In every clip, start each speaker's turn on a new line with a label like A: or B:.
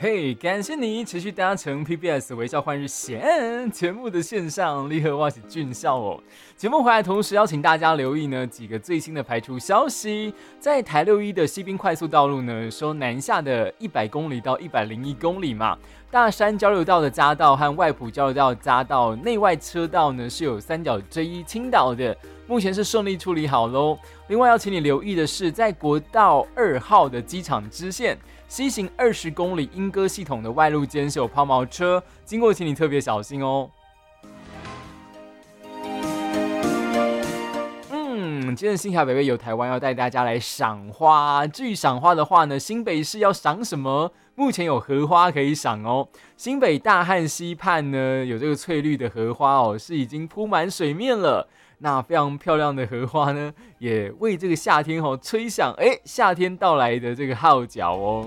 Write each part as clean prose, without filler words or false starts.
A: 嘿，感谢你持续搭乘 PBS 微笑换日线节目的线上，立刻挖起俊笑哦。节目回来同时邀请大家留意呢几个最新的排除消息，在台61的西滨快速道路呢，说南下的100公里到101公里嘛，大山交流道的匝道和外埔交流道的匝道内外车道呢是有三角 J1 倾倒的，目前是顺利处理好喽。另外要请你留意的是，在国道2号的机场支线西行20公里莺歌系统的外路间是有抛锚车，经过请你特别小心哦。今天新小北北有台湾要带大家来赏花。至于赏花的话呢，新北市要赏什么？目前有荷花可以赏哦。新北大汉溪畔呢，有这个翠绿的荷花哦，是已经铺满水面了。那非常漂亮的荷花呢，也为这个夏天哦吹响夏天到来的这个号角哦。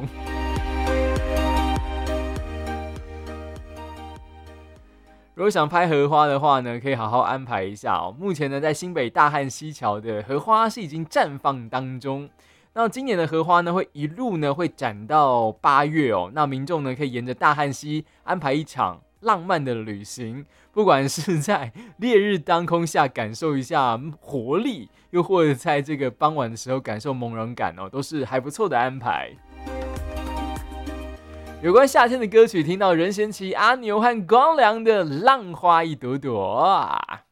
A: 如果想拍荷花的话呢，可以好好安排一下哦。目前呢，在新北大汉溪桥的荷花是已经绽放当中。那今年的荷花呢，会一路呢会展到8月哦。那民众呢可以沿着大汉溪安排一场浪漫的旅行，不管是在烈日当空下感受一下活力，又或者在这个傍晚的时候感受朦胧感哦，都是还不错的安排。有关夏天的歌曲，听到任贤齐、阿牛和光良的《浪花一朵朵》。